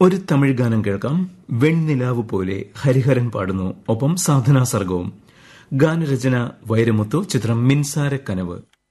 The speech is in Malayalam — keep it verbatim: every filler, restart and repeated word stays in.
ഒരു തമിഴ് ഗാനം കേൾക്കാം. വെണ്ണിലാവ് പോലെ ഹരിഹരൻ പാടുന്നു, ഒപ്പം സാധനാ സർഗവും. ഗാനരചന വൈരമുത്തു, ചിത്രം മിൻസാര കനവ്.